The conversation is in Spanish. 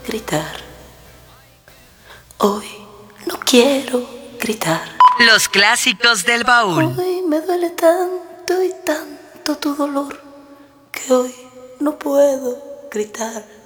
gritar. Hoy no quiero gritar. Los clásicos del baúl. Hoy me duele tanto y tanto tu dolor que hoy no puedo gritar.